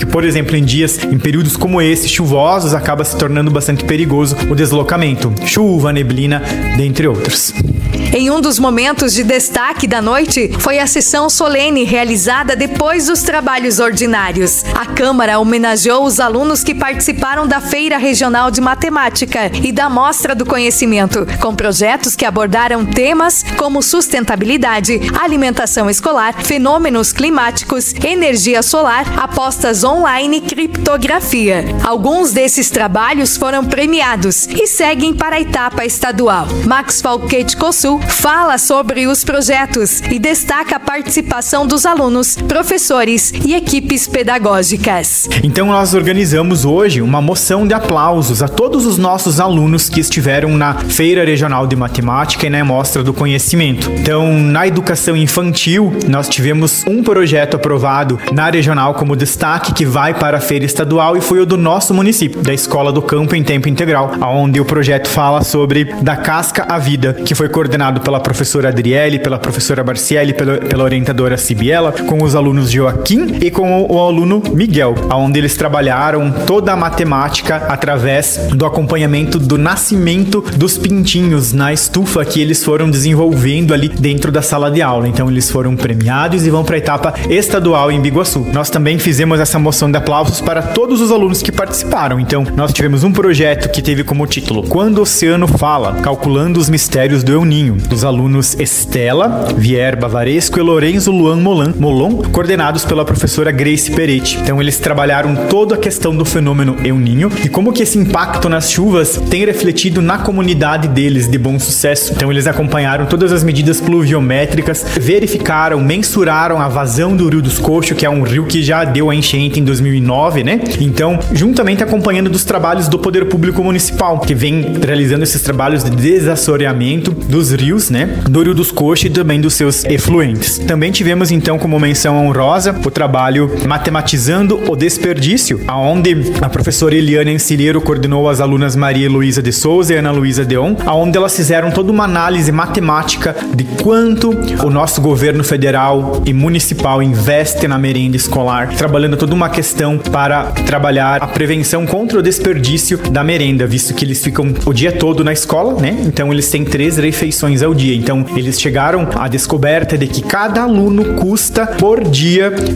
porque, por exemplo, em períodos como esse, chuvosos, acaba se tornando bastante perigoso o deslocamento. Chuva, neblina, dentre outros. Em um dos momentos de destaque da noite, foi a sessão solene realizada depois dos trabalhos ordinários. A Câmara homenageou os alunos que participaram da Feira Regional de Matemática e da Mostra do Conhecimento, com projetos que abordaram temas como sustentabilidade, alimentação escolar, fenômenos climáticos, energia solar, apostas online e criptografia. Alguns desses trabalhos foram premiados e seguem para a etapa estadual. Max Falquete Cossul fala sobre os projetos e destaca a participação dos alunos, professores e equipes pedagógicas. Então nós organizamos hoje uma moção de aplausos a todos os nossos alunos que estiveram na Feira Regional de Matemática e na Mostra do Conhecimento. Então, na educação infantil, nós tivemos um projeto aprovado na regional como destaque que vai para a feira estadual e foi o do nosso município, da Escola do Campo em Tempo Integral, onde o projeto fala sobre Da Casca à Vida, que foi coordenado pela professora Adriele, pela professora Barciele, pela orientadora Cibiela, com os alunos Joaquim e com o aluno Miguel, onde eles trabalharam toda a matemática através do acompanhamento do nascimento dos pintinhos na estufa que eles foram desenvolvendo ali dentro da sala de aula. Então eles foram premiados e vão para a etapa estadual em Biguaçu. Nós também fizemos essa moção de aplausos para todos os alunos que participaram. Então nós tivemos um projeto que teve como título Quando o Oceano Fala, Calculando os Mistérios do El Ninho, dos alunos Estela Vier Bavaresco e Lorenzo Luan Molon, coordenados pela professora Grace Peretti. Então eles trabalharam toda a questão do fenômeno El Ninho e como que esse impacto nas chuvas tem refletido na comunidade deles de Bom Sucesso. Então eles acompanharam todas as medidas pluviométricas, verificaram, mensuraram a vazão do Rio dos Coxos, que é um rio que já deu a enchente em 2009, né? Então, juntamente acompanhando dos trabalhos do Poder Público Municipal, que vem realizando esses trabalhos de desassoreamento dos rios, né? Do Rio dos Coxos e também dos seus efluentes. Também tivemos, então, como menção honrosa, o trabalho Matematizando o Desperdício, onde a professora Eliane Encilheiro coordenou as alunas Maria Luísa de Souza e Ana Luísa Deon, onde elas fizeram toda uma análise matemática de quanto o nosso governo federal e municipal investe na merenda escolar, trabalhando toda uma questão para trabalhar a prevenção contra o desperdício da merenda, visto que eles ficam o dia todo na escola, né? Então eles têm 3 refeições ao dia. Então eles chegaram à descoberta de que cada aluno custa por dia R$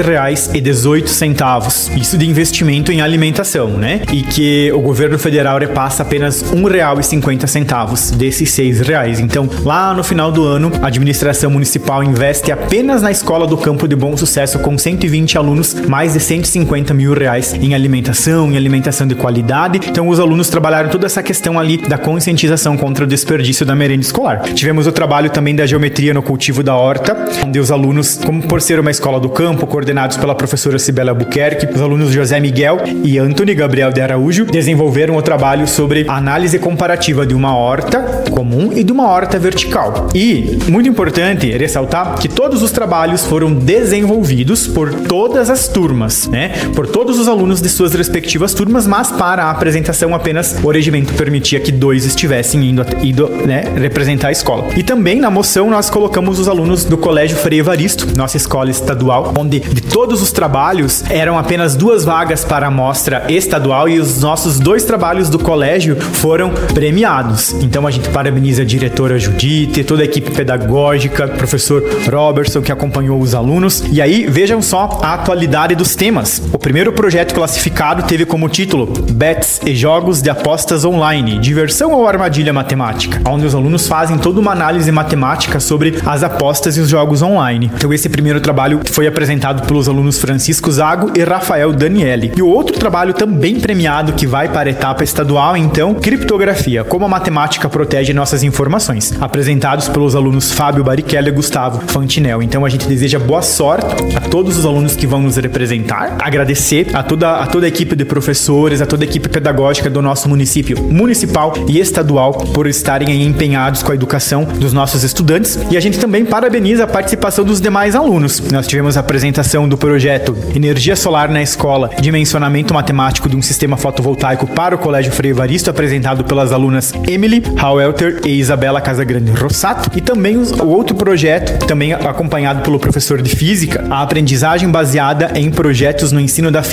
6,18. Isso de investimento em alimentação, né? E que o governo federal repassa apenas R$ 1,50 desses R$ 6. Então, lá no final do ano, a administração municipal investe apenas na Escola do Campo de Bom Sucesso, com 120 alunos, mais de R$150 mil em alimentação de qualidade. Então, os alunos trabalharam toda essa questão ali da conscientização contra o desperdício da merenda escolar. Tivemos o trabalho também da geometria no cultivo da horta, onde os alunos, como por ser uma escola do campo, coordenados pela professora Cibele Albuquerque, os alunos José Miguel e Antony Gabriel de Araújo desenvolveram o trabalho sobre a análise comparativa de uma horta comum e de uma horta vertical. E, muito importante ressaltar que todos os trabalhos foram desenvolvidos por todas as turmas, né? Por todos os alunos de suas respectivas turmas, mas para a apresentação apenas o regimento permitia que 2 estivessem indo né, representar a escola. E também na moção nós colocamos os alunos do Colégio Frei Evaristo, nossa escola estadual, onde de todos os trabalhos eram apenas 2 vagas para a mostra estadual e os nossos 2 trabalhos do colégio foram premiados. Então a gente parabeniza a diretora Judite, toda a equipe pedagógica, professor Robertson que acompanhou os alunos. E aí vejam só a atualidade dos temas. O primeiro projeto classificado teve como título Bets e Jogos de Apostas Online, Diversão ou Armadilha Matemática, onde os alunos fazem toda uma análise matemática sobre as apostas e os jogos online. Então esse primeiro trabalho foi apresentado pelos alunos Francisco Zago e Rafael Daniele. E o outro trabalho também premiado que vai para a etapa estadual, então, Criptografia, como a matemática protege nossas informações, apresentados pelos alunos Fábio Barrichello e Gustavo Fantinel. Então a gente deseja boa sorte a todos os alunos que vão nos representar, agradecer a toda a equipe de professores, a toda a equipe pedagógica do nosso município municipal e estadual por estarem aí empenhados com a educação dos nossos estudantes. E a gente também parabeniza a participação dos demais alunos. Nós tivemos a apresentação do projeto Energia Solar na Escola, dimensionamento matemático de um sistema fotovoltaico para o Colégio Frei Evaristo, apresentado pelas alunas Emily Hauelter e Isabela Casagrande Rossato. E também o outro projeto, também acompanhado pelo professor de Física, a aprendizagem baseada em projetos no ensino da